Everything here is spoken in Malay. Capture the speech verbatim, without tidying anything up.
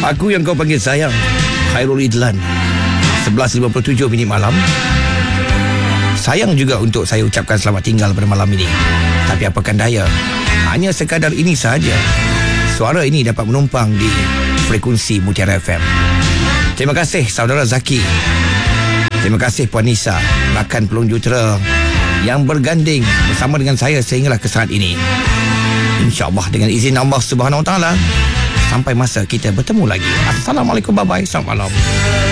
Aku yang kau panggil sayang, Khairul Idlan. sebelas lima puluh tujuh minit malam. Sayang juga untuk saya ucapkan selamat tinggal pada malam ini. Tapi apakan daya, hanya sekadar ini sahaja. Suara ini dapat menumpang di frekuensi Mutiara F M. Terima kasih saudara Zaki. Terima kasih Puan Nisa, rakan Pelung Jutera yang berganding bersama dengan saya sehinggalah ke saat ini. InsyaAllah dengan izin Allah Subhanahu Wa Taala, sampai masa kita bertemu lagi. Assalamualaikum, bye bye, selamat malam.